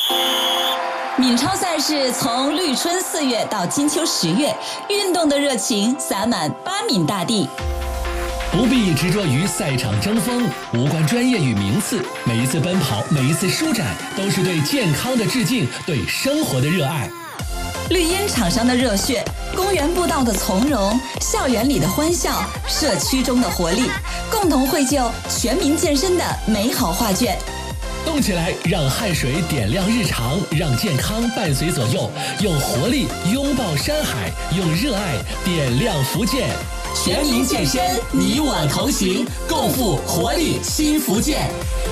闽超赛事从绿春4月到金秋10月，运动的热情洒满巴闽大地。 不必执着于赛场争锋，无关专业与名次，每一次奔跑，每一次舒展，都是对健康的致敬，对生活的热爱。 绿茵场上的热血，公园步道的从容，校园里的欢笑，社区中的活力，共同绘就全民健身的美好画卷。 动起来，让汗水点亮日常，让健康伴随左右，用活力拥抱山海，用热爱点亮福建。全民健身，你我同行，共赴活力新福建。